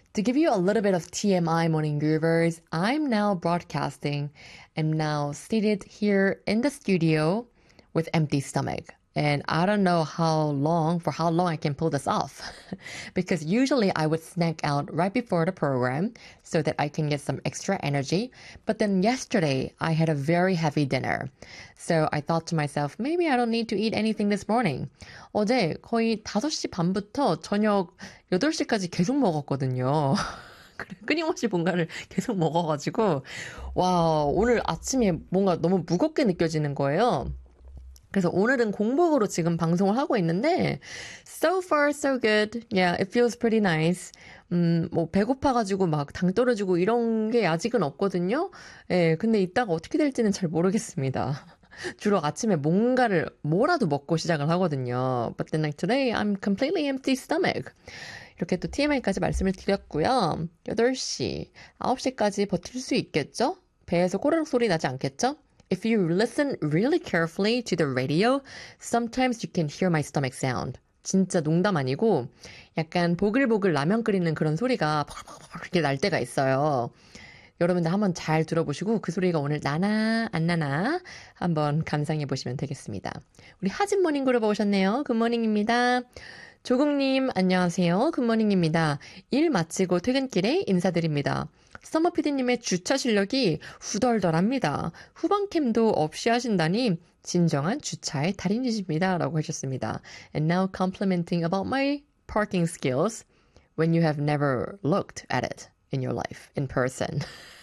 To give you a little bit of TMI, Morning Groovers, I'm now broadcasting. I'm now seated here in the studio with empty stomach. And I don't know for how long I can pull this off. Because usually I would snack out right before the program so that I can get some extra energy. But then yesterday I had a very heavy dinner. So I thought to myself, maybe I don't need to eat anything this morning. 어제 거의 5시 반부터 저녁 8시까지 계속 먹었거든요. 끊임없이 뭔가를 계속 먹어가지고, 와, 오늘 아침에 뭔가 너무 무겁게 느껴지는 거예요. 그래서 오늘은 공복으로 지금 방송을 하고 있는데 so far so good. Yeah, it feels pretty nice. 뭐 배고파가지고 막 당 떨어지고 이런 게 아직은 없거든요. 예, 근데 이따가 어떻게 될지는 잘 모르겠습니다. 주로 아침에 뭐라도 먹고 시작을 하거든요. But then like today, I'm completely empty stomach. 이렇게 또 TMI까지 말씀을 드렸고요. 8시, 9시까지 버틸 수 있겠죠? 배에서 꼬르륵 소리 나지 않겠죠? If you listen really carefully to the radio, sometimes you can hear my stomach sound. 진짜 농담 아니고 약간 보글보글 라면 끓이는 그런 소리가 팍팍팍 이렇게 날 때가 있어요. 여러분들 한번 잘 들어보시고 그 소리가 오늘 나나 안 나나 한번 감상해 보시면 되겠습니다. 우리 하진 모닝 그룹 오셨네요. 굿모닝입니다. 조국님 안녕하세요. 굿모닝입니다. 일 마치고 퇴근길에 인사드립니다. 서머 PD님의 주차 실력이 후덜덜합니다. 후방캠도 없이 하신다니 진정한 주차의 달인이십니다. 라고 하셨습니다. And now complimenting about my parking skills when you have never looked at it in your life, in person.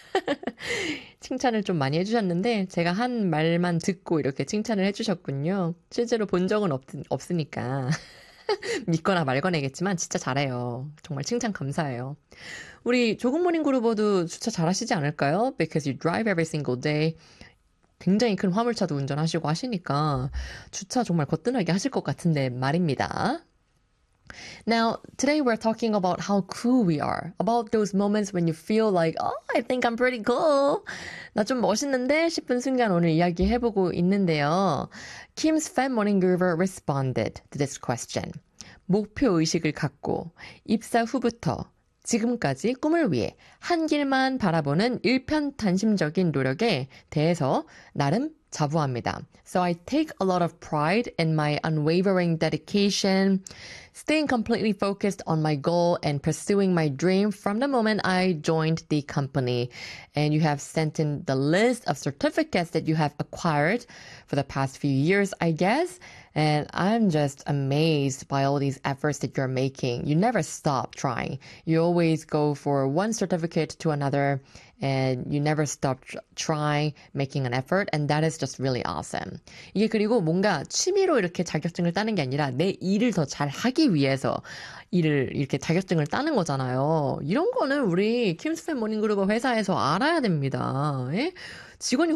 칭찬을 좀 많이 해주셨는데 제가 한 말만 듣고 이렇게 칭찬을 해주셨군요. 실제로 본 적은 없으니까. 믿거나 말거나겠지만 진짜 잘해요. 정말 칭찬 감사해요. 우리 조국모닝 그루버도 주차 잘하시지 않을까요? Because you drive every single day. 굉장히 큰 화물차도 운전하시고 하시니까 주차 정말 거뜬하게 하실 것 같은데 말입니다. Now, today we're talking about how cool we are. About those moments when you feel like, oh, I think I'm pretty cool. 나 좀 멋있는데 싶은 순간 오늘 이야기해보고 있는데요. Kim's Fan Morning Groover responded to this question. 목표의식을 갖고 입사 후부터 지금까지 꿈을 위해 한 길만 바라보는 일편단심적인 노력에 대해서 나름 자부합니다. So I take a lot of pride in my unwavering dedication, staying completely focused on my goal and pursuing my dream from the moment I joined the company. And you have sent in the list of certificates that you have acquired for the past few years, I guess. And I'm just amazed by all these efforts that you're making. You never stop trying. You always go for one certificate to another and you never stop trying, making an effort. And that is just really awesome. 이게 그리고 뭔가 취미로 이렇게 자격증을 따는 게 아니라 내 일을 더 잘하기 위해서 일을 이렇게 자격증을 따는 거잖아요. 이런 거는 우리 킴스팬 모닝그룹 회사에서 알아야 됩니다. 예? 직원이